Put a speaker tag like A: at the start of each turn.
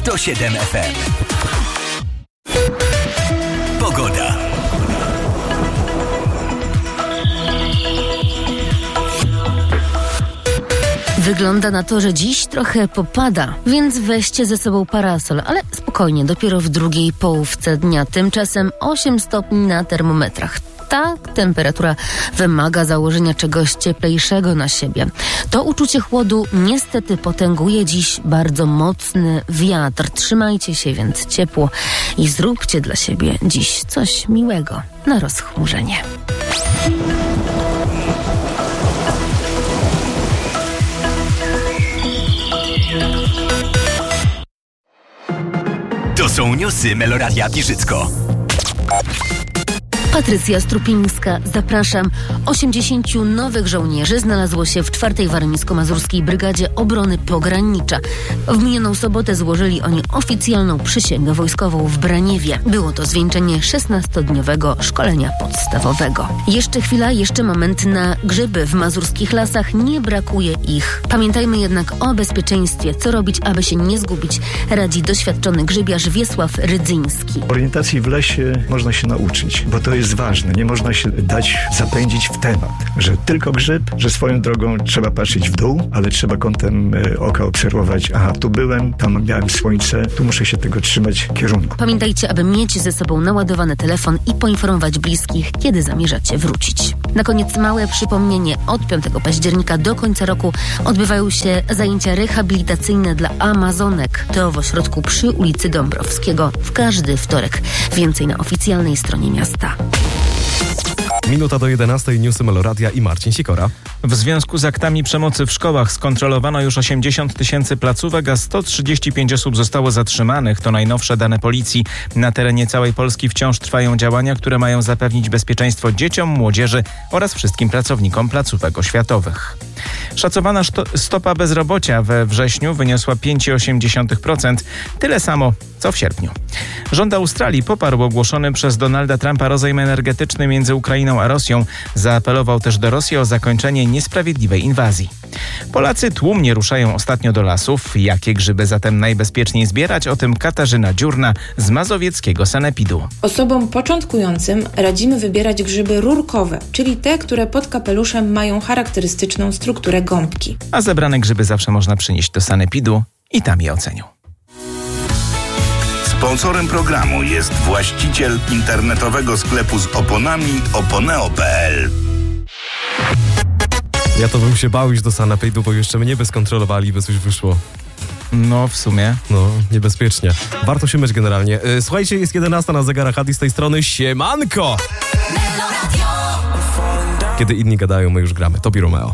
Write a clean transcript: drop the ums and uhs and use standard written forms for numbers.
A: 107 FM. Pogoda.
B: Wygląda na to, że dziś trochę popada, więc weźcie ze sobą parasol, ale spokojnie, dopiero w drugiej połówce dnia. Tymczasem 8 stopni na termometrach. Ta temperatura wymaga założenia czegoś cieplejszego na siebie. To uczucie chłodu niestety potęguje dziś bardzo mocny wiatr. Trzymajcie się więc ciepło i zróbcie dla siebie dziś coś miłego na rozchmurzenie.
A: To są newsy Meloradia Giżycko.
B: Patrycja Strupińska, zapraszam. 80 nowych żołnierzy znalazło się w 4. Warmińsko-Mazurskiej Brygadzie Obrony Pogranicza. W minioną sobotę złożyli oni oficjalną przysięgę wojskową w Braniewie. Było to zwieńczenie 16-dniowego szkolenia podstawowego. Jeszcze chwila, jeszcze moment na grzyby. W mazurskich lasach nie brakuje ich. Pamiętajmy jednak o bezpieczeństwie. Co robić, aby się nie zgubić, radzi doświadczony grzybiarz Wiesław Rydzyński.
C: Orientacji w lesie można się nauczyć, bo to jest ważne. Nie można się dać zapędzić w temat, że tylko grzyb, że swoją drogą trzeba patrzeć w dół, ale trzeba kątem oka obserwować. Aha, tu byłem, tam miałem słońce, tu muszę się tego trzymać kierunku.
B: Pamiętajcie, aby mieć ze sobą naładowany telefon i poinformować bliskich, kiedy zamierzacie wrócić. Na koniec małe przypomnienie. Od 5 października do końca roku odbywają się zajęcia rehabilitacyjne dla Amazonek. To w ośrodku przy ulicy Dąbrowskiego w każdy wtorek. Więcej na oficjalnej stronie miasta.
D: Minuta do 11, newsy Meloradia i Marcin Sikora.
E: W związku z aktami przemocy w szkołach skontrolowano już 80 000 placówek, a 135 osób zostało zatrzymanych. To najnowsze dane policji. Na terenie całej Polski wciąż trwają działania, które mają zapewnić bezpieczeństwo dzieciom, młodzieży oraz wszystkim pracownikom placówek oświatowych. Szacowana stopa bezrobocia we wrześniu wyniosła 5,8%. Tyle samo, co w sierpniu. Rząd Australii poparł ogłoszony przez Donalda Trumpa rozejm energetyczny między Ukrainą a Rosją. Zaapelował też do Rosji o zakończenie niesprawiedliwej inwazji. Polacy tłumnie ruszają ostatnio do lasów. Jakie grzyby zatem najbezpieczniej zbierać? O tym Katarzyna Dziurna z mazowieckiego sanepidu.
F: Osobom początkującym radzimy wybierać grzyby rurkowe, czyli te, które pod kapeluszem mają charakterystyczną strukturę gąbki.
E: A zebrane grzyby zawsze można przynieść do sanepidu i tam je ocenią.
G: Sponsorem programu jest właściciel internetowego sklepu z oponami oponeo.pl.
D: Ja to bym się bał iść do sanepidu, bo jeszcze mnie by skontrolowali, by coś wyszło.
E: No, w sumie.
D: No, niebezpiecznie. Warto się myć generalnie. Słuchajcie, jest 11 na zegarach, Adi z tej strony. Siemanko! Kiedy inni gadają, my już gramy. Tobi Romeo.